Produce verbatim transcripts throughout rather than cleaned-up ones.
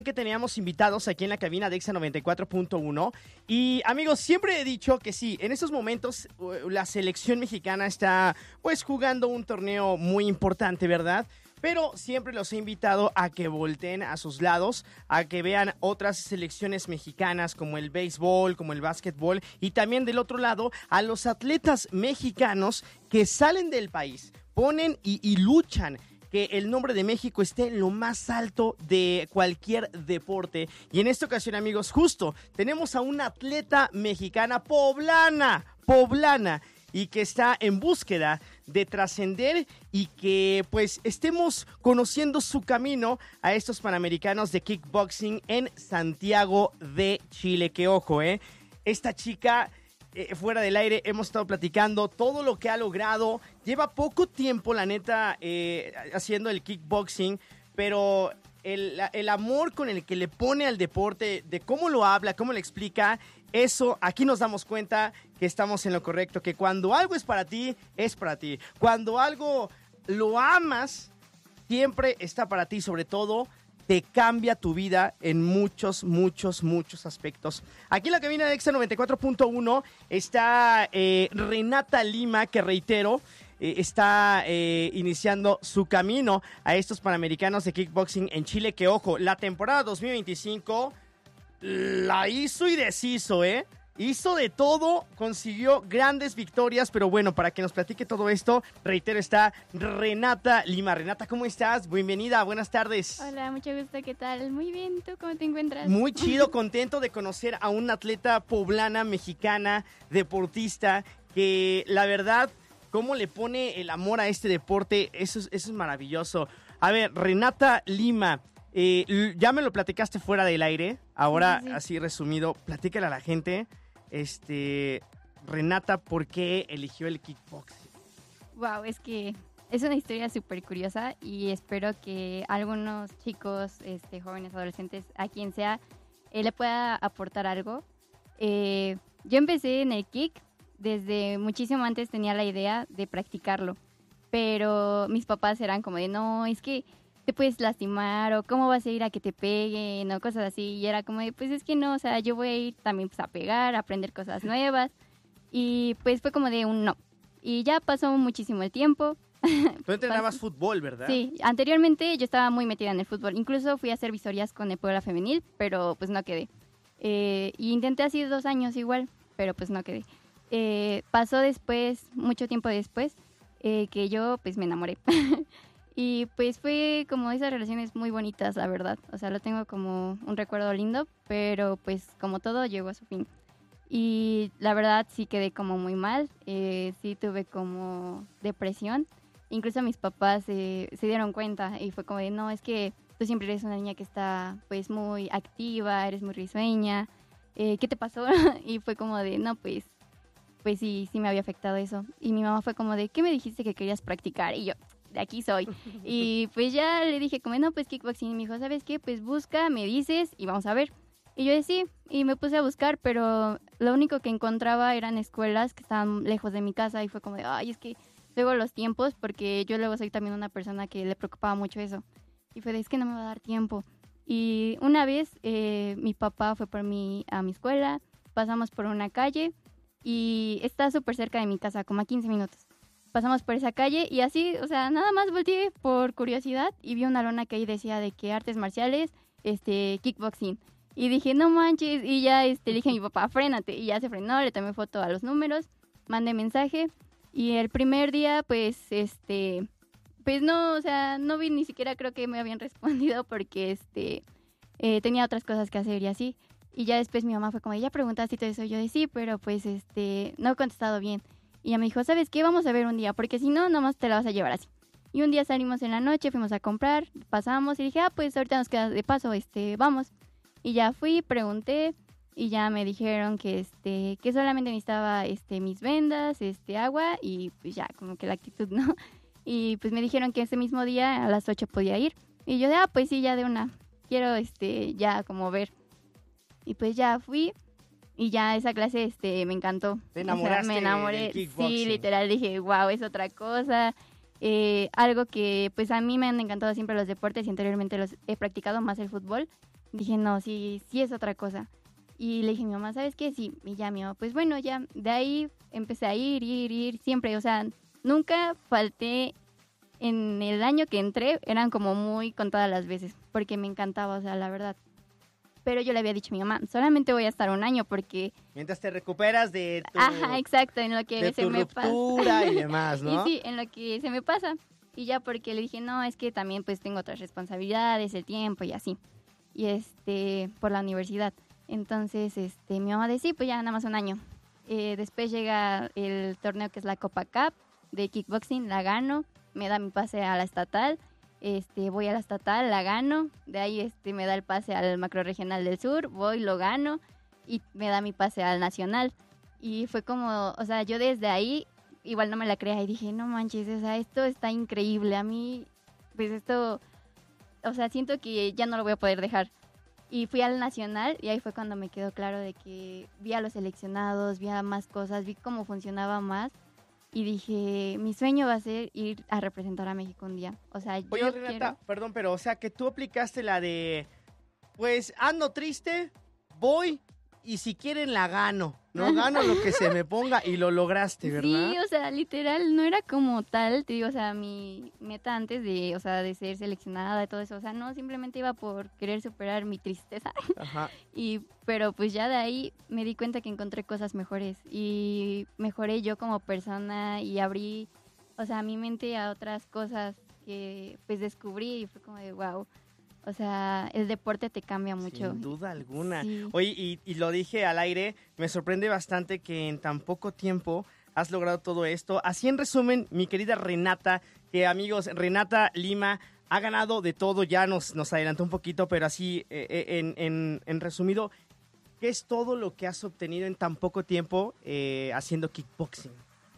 Que teníamos invitados aquí en la cabina de Exa noventa y cuatro punto uno y amigos, siempre he dicho que sí, en estos momentos uh, la selección mexicana está pues jugando un torneo muy importante, ¿verdad? Pero siempre los he invitado a que volteen a sus lados, a que vean otras selecciones mexicanas como el béisbol, como el básquetbol y también del otro lado a los atletas mexicanos que salen del país, ponen y, y luchan que el nombre de México esté en lo más alto de cualquier deporte. Y en esta ocasión, amigos, justo tenemos a una atleta mexicana poblana, poblana, y que está en búsqueda de trascender y que pues estemos conociendo su camino a estos Panamericanos de Kickboxing en Santiago de Chile. Que ojo, eh, esta chica... Eh, fuera del aire hemos estado platicando todo lo que ha logrado. Lleva poco tiempo, la neta, eh, haciendo el kickboxing, pero el, el amor con el que le pone al deporte, de cómo lo habla, cómo le explica, eso aquí nos damos cuenta que estamos en lo correcto, que cuando algo es para ti, es para ti. Cuando algo lo amas, siempre está para ti, sobre todo te cambia tu vida en muchos, muchos, muchos aspectos. Aquí en la cabina de Exa noventa y cuatro punto uno está eh, Renata Lima, que reitero, eh, está eh, iniciando su camino a estos Panamericanos de Kickboxing en Chile, que ojo, la temporada dos mil veinticinco la hizo y deshizo, ¿eh? Hizo de todo, consiguió grandes victorias, pero bueno, para que nos platique todo esto, reitero, está Renata Lima. Renata, ¿cómo estás? Bienvenida, buenas tardes. Hola, mucho gusto, ¿qué tal? Muy bien, ¿tú cómo te encuentras? Muy chido, contento de conocer a una atleta poblana, mexicana, deportista, que la verdad, cómo le pone el amor a este deporte, eso es, eso es maravilloso. A ver, Renata Lima, eh, ya me lo platicaste fuera del aire, ahora sí, sí. Así resumido, platícale a la gente. Este, Renata, ¿por qué eligió el kickboxing? Wow, es que es una historia súper curiosa y espero que algunos chicos, este, jóvenes, adolescentes, a quien sea, eh, le pueda aportar algo. Eh, yo empecé en el kick, desde muchísimo antes tenía la idea de practicarlo, pero mis papás eran como de, no, es que te puedes lastimar o cómo vas a ir a que te peguen o cosas así, y era como de, pues es que no, o sea, yo voy a ir también pues a pegar, a aprender cosas nuevas, y pues fue como de un no, y ya pasó muchísimo el tiempo. Tú entrenabas fútbol, ¿verdad? Sí, anteriormente yo estaba muy metida en el fútbol, incluso fui a hacer visorías con el Puebla Femenil, pero pues no quedé, eh, y intenté así dos años igual, pero pues no quedé. Eh, pasó después, mucho tiempo después, eh, que yo pues me enamoré. Y pues fue como esas relaciones muy bonitas, la verdad. O sea, lo tengo como un recuerdo lindo, pero pues como todo llegó a su fin. Y la verdad sí quedé como muy mal, eh, sí tuve como depresión. Incluso mis papás eh, se dieron cuenta y fue como de, no, es que tú siempre eres una niña que está pues muy activa, eres muy risueña, eh, ¿qué te pasó? Y fue como de, no, pues, pues sí, sí me había afectado eso. Y mi mamá fue como de, ¿qué me dijiste que querías practicar? Y yo, de aquí soy. Y pues ya le dije como, no, pues kickboxing. Y me dijo, ¿sabes qué? Pues busca, me dices y vamos a ver. Y yo decía, sí, y me puse a buscar, pero lo único que encontraba eran escuelas que estaban lejos de mi casa y fue como de, ay, es que luego los tiempos, porque yo luego soy también una persona que le preocupaba mucho eso. Y fue de, es que no me va a dar tiempo. Y una vez eh, mi papá fue por mí a mi escuela, pasamos por una calle y está súper cerca de mi casa, como a quince minutos. Pasamos por esa calle y así, o sea, nada más volteé por curiosidad y vi una lona que ahí decía de que artes marciales, este, kickboxing. Y dije, no manches, y ya este, le dije a mi papá, frénate. Y ya se frenó, le tomé foto a los números, mandé mensaje. Y el primer día, pues, este, pues no, o sea, no vi ni siquiera, creo que me habían respondido porque, este, eh, tenía otras cosas que hacer y así. Y ya después mi mamá fue como, ya preguntaste y todo eso. Yo dije, sí, pero pues, este, no he contestado bien. Y ella me dijo, ¿sabes qué? Vamos a ver un día, porque si no, nomás te la vas a llevar así. Y un día salimos en la noche, fuimos a comprar, pasamos y dije, ah, pues ahorita nos queda de paso, este, vamos. Y ya fui, pregunté y ya me dijeron que, este, que solamente necesitaba, este, mis vendas, este, agua y pues ya, como que la actitud, ¿no? Y pues me dijeron que ese mismo día a las ocho podía ir. Y yo de, ah, pues sí, ya de una, quiero, este, ya como ver. Y pues ya fui. Y ya esa clase este, me encantó. ¿Te enamoraste? O sea, me enamoré. Del kickboxing? Sí, literal, dije, wow, es otra cosa. Eh, algo que pues a mí me han encantado siempre los deportes y anteriormente los he practicado más el fútbol. dije, no, sí, sí es otra cosa. Y le dije a mi mamá, ¿sabes qué? Sí, y ya mi mamá, pues bueno, ya de ahí empecé a ir, ir, ir, siempre, o sea, nunca falté. En el año que entré, eran como muy contadas las veces, porque me encantaba, o sea, la verdad. Pero yo le había dicho a mi mamá, solamente voy a estar un año porque... Mientras te recuperas de tu, Ajá, exacto, en lo que de se tu me pasa. ruptura y demás, ¿no? Y sí, en lo que se me pasa. Y ya porque le dije, no, es que también pues tengo otras responsabilidades, el tiempo y así. Y este, por la universidad. Entonces, este, mi mamá decía, sí, pues ya nada más un año. Eh, después llega el torneo que es la Copa Cup de kickboxing, la gano, me da mi pase a la estatal. Este, voy a la estatal, la gano, de ahí este, me da el pase al macro regional del sur, voy, lo gano y me da mi pase al nacional. Y fue como, o sea, yo desde ahí igual no me la creía y dije, no manches, o sea, esto está increíble, a mí, pues esto, o sea, siento que ya no lo voy a poder dejar. Y fui al nacional y ahí fue cuando me quedó claro de que vi a los seleccionados, vi a más cosas, vi cómo funcionaba más. Y dije, mi sueño va a ser ir a representar a México un día. O sea, Oye, yo Renata, quiero... perdón, pero o sea, que tú aplicaste la de, pues, ando triste, voy, y si quieren la gano, ¿no? Gano lo que se me ponga y lo lograste, ¿verdad? Sí, o sea, literal, no era como tal, te digo, o sea, mi meta antes de, o sea, de ser seleccionada y todo eso, o sea, no, simplemente iba por querer superar mi tristeza. Ajá. Y, pero pues ya de ahí me di cuenta que encontré cosas mejores y mejoré yo como persona y abrí, o sea, mi mente a otras cosas que pues descubrí y fue como de wow. O sea, el deporte te cambia mucho. Sin duda alguna. Sí. Oye, y, y lo dije al aire, me sorprende bastante que en tan poco tiempo has logrado todo esto. Así en resumen, mi querida Renata, que amigos, Renata Lima ha ganado de todo, ya nos, nos adelantó un poquito, pero así eh, en, en, en resumido, ¿qué es todo lo que has obtenido en tan poco tiempo eh, haciendo kickboxing?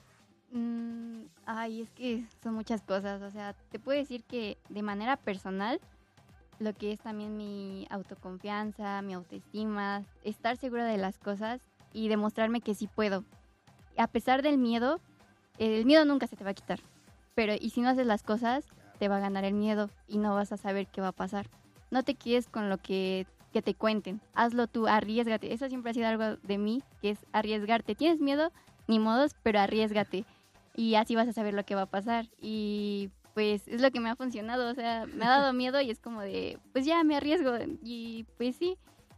Mm, ay, es que son muchas cosas. O sea, te puedo decir que de manera personal, lo que es también mi autoconfianza, mi autoestima, estar segura de las cosas y demostrarme que sí puedo. A pesar del miedo, el miedo nunca se te va a quitar. Pero y si no haces las cosas, te va a ganar el miedo y no vas a saber qué va a pasar. No te quedes con lo que, que te cuenten. Hazlo tú, arriésgate. Eso siempre ha sido algo de mí, que es arriesgarte. ¿Tienes miedo? Ni modos, pero arriésgate. Y así vas a saber lo que va a pasar. Y pues es lo que me ha funcionado. O sea, me ha dado miedo y es como de, pues ya me arriesgo. Y pues sí,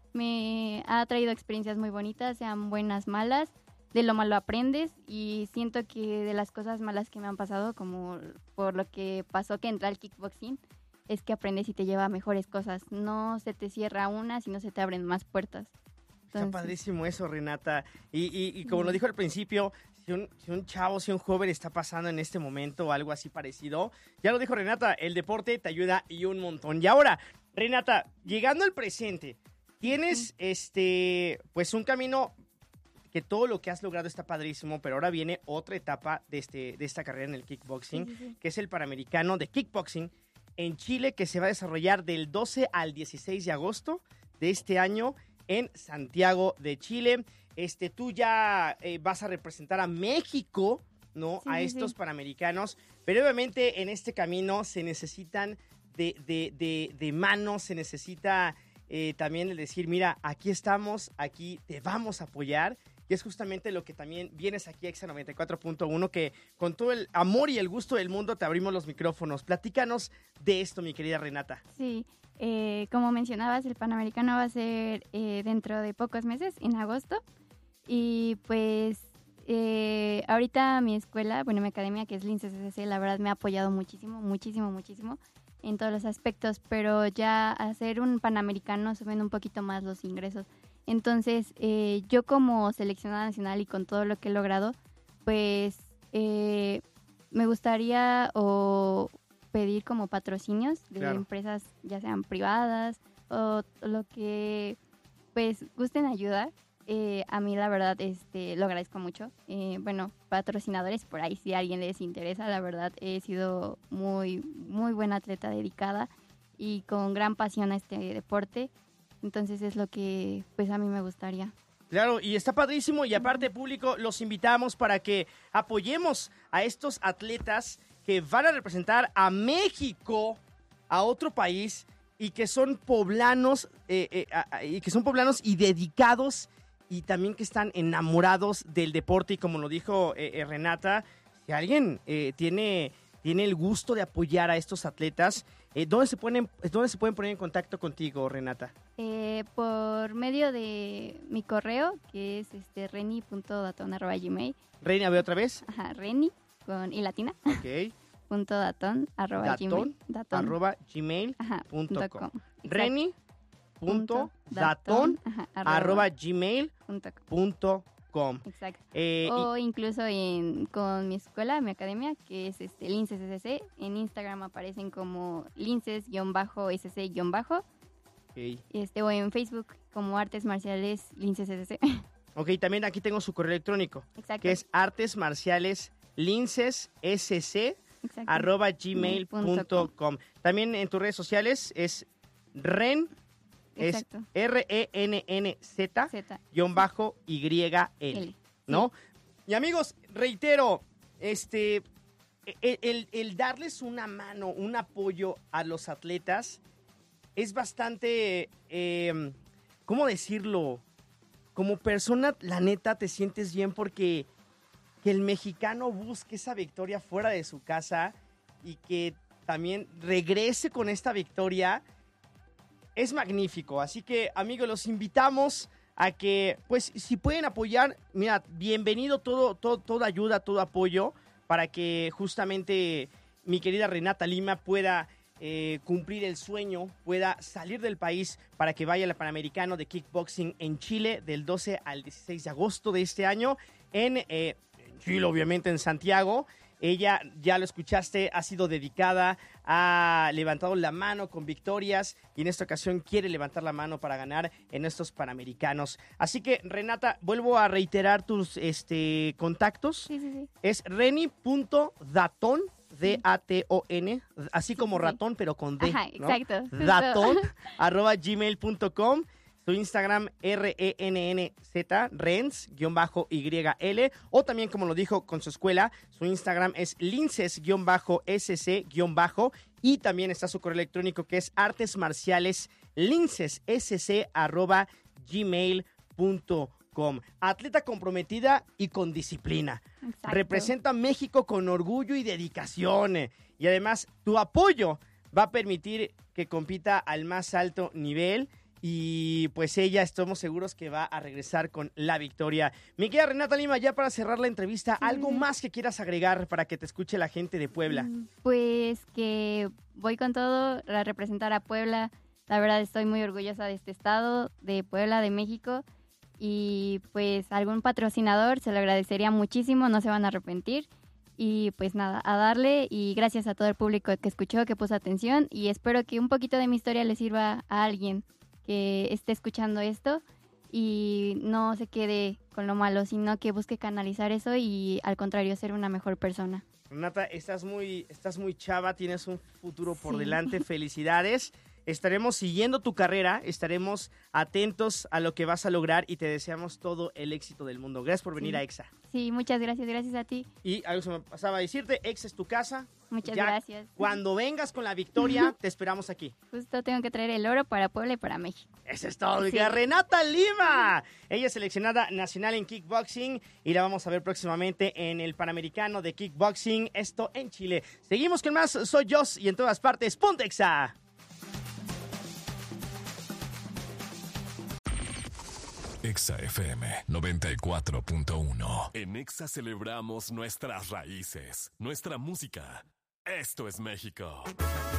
me ha traído experiencias muy bonitas, sean buenas, malas. De lo malo aprendes y siento que de las cosas malas que me han pasado, como por lo que pasó que entré al kickboxing, es que aprendes y te lleva a mejores cosas. No se te cierra una, sino se te abren más puertas. Está Entonces, padrísimo eso, Renata. Y, y, y como lo dijo al principio, si un, si un chavo, si un joven está pasando en este momento algo así parecido, ya lo dijo Renata, el deporte te ayuda y un montón. Y ahora, Renata, llegando al presente, tienes sí. este, pues un camino que todo lo que has logrado está padrísimo, pero ahora viene otra etapa de, este, de esta carrera en el kickboxing, sí, sí, sí. que es el Panamericano de Kickboxing en Chile, que se va a desarrollar del doce al dieciséis de agosto de este año en Santiago de Chile. Este, tú ya eh, vas a representar a México, ¿no? Sí, a estos sí. Panamericanos, pero obviamente en este camino se necesitan de, de, de, de manos, se necesita eh, también el decir, mira, aquí estamos, aquí te vamos a apoyar. Y es justamente lo que también vienes aquí a Exa noventa y cuatro punto uno, que con todo el amor y el gusto del mundo te abrimos los micrófonos. Platícanos de esto, mi querida Renata. Sí, eh, como mencionabas, el Panamericano va a ser eh, dentro de pocos meses, en agosto. Y pues eh, ahorita mi escuela, bueno, mi academia, que es Lince C C C, la verdad me ha apoyado muchísimo, muchísimo, muchísimo en todos los aspectos. Pero ya hacer un Panamericano suben un poquito más los ingresos. Entonces, eh, yo como seleccionada nacional y con todo lo que he logrado, pues eh, me gustaría o pedir como patrocinios de claro. empresas, ya sean privadas o lo que pues gusten ayudar. Eh, a mí la verdad este, lo agradezco mucho. Eh, bueno, patrocinadores por ahí, si a alguien les interesa, la verdad he sido muy, muy buena atleta dedicada y con gran pasión a este deporte. Entonces es lo que pues a mí me gustaría. Claro, y está padrísimo y aparte público los invitamos para que apoyemos a estos atletas que van a representar a México, a otro país y que son poblanos, eh, eh, a, y que son poblanos y dedicados y también que están enamorados del deporte. Y como lo dijo eh, eh, Renata, si alguien eh, tiene, tiene el gusto de apoyar a estos atletas, eh, ¿dónde se pueden, dónde se pueden poner en contacto contigo, Renata? Eh, por medio de mi correo, que es este reni punto daton arroba gmail. Reni, a ver otra vez. Ajá, reni con i latina. Ok. punto daton arroba Daton, gmail. Daton. arroba gmail Ajá, punto punto com. com. Reni punto Punto daton ajá, arroba gmail punto com. punto com. Exacto. Eh, O incluso en, con mi escuela, mi academia, que es este Linces S C. En Instagram aparecen como linces-S C-. y, Este, o en Facebook como Artes Marciales Linces S C. ok, ok, también aquí tengo su correo electrónico, Exacto. que es artes marciales linces s c Exacto. arroba gmail punto com. También en tus redes sociales es ren, es Exacto. R E N N Z Z. guión bajo Y L, L. ¿no? Y amigos, reitero, este, el, el- el darles una mano, un apoyo a los atletas es bastante, eh, ¿cómo decirlo? Como persona, la neta, te sientes bien porque que el mexicano busque esa victoria fuera de su casa y que también regrese con esta victoria es magnífico. Así que, amigos, los invitamos a que, pues, si pueden apoyar, mira, bienvenido todo, todo, toda ayuda, todo apoyo para que justamente mi querida Renata Lima pueda eh, cumplir el sueño, pueda salir del país para que vaya al Panamericano de Kickboxing en Chile del doce al dieciséis de agosto de este año en, eh, en Chile, obviamente en Santiago. Ella, ya lo escuchaste, ha sido dedicada, ha levantado la mano con victorias y en esta ocasión quiere levantar la mano para ganar en estos Panamericanos. Así que, Renata, vuelvo a reiterar tus este, contactos. Sí, sí, sí. Es reni punto daton, D A T O N, así como sí. ratón, pero con D. Ajá, ¿no? exacto. justo. Daton, arroba gmail punto com. Su Instagram, R E N N Z, Rens, guión bajo Y L. O también, como lo dijo con su escuela, su Instagram es linces, guión bajo S C, guión bajo. Y también está su correo electrónico, que es artes marciales linces, S C, arroba gmail punto com. Atleta comprometida y con disciplina. Exacto. Representa a México con orgullo y dedicación. eh. Y además, tu apoyo va a permitir que compita al más alto nivel. Y pues ella, estamos seguros que va a regresar con la victoria. Mi querida Renata Lima, ya para cerrar la entrevista, Sí, ¿algo sí. más que quieras agregar para que te escuche la gente de Puebla? Mm, Pues que voy con todo a representar a Puebla. La verdad estoy muy orgullosa de este estado, de Puebla, de México. Y pues algún patrocinador se lo agradecería muchísimo, no se van a arrepentir. Y pues nada, a darle y gracias a todo el público que escuchó, que puso atención. Y espero que un poquito de mi historia le sirva a alguien que esté escuchando esto y no se quede con lo malo, sino que busque canalizar eso y al contrario ser una mejor persona. Renata, estás muy, estás muy chava, tienes un futuro por Sí. delante, felicidades. Estaremos siguiendo tu carrera, estaremos atentos a lo que vas a lograr y te deseamos todo el éxito del mundo. Gracias por venir Sí. a EXA. Sí, muchas gracias, gracias a ti. Y algo se me pasaba a decirte, EXA es tu casa. Muchas Ya gracias. Cuando vengas con la victoria, te esperamos aquí. Justo tengo que traer el oro para Puebla y para México. Eso es todo, mi Sí. querida Renata Lima. Ella es seleccionada nacional en kickboxing y la vamos a ver próximamente en el Panamericano de Kickboxing, esto en Chile. Seguimos con más, soy Jos y en todas partes, ponte EXA. Exa F M noventa y cuatro punto uno. En Exa celebramos nuestras raíces, nuestra música. Esto es México.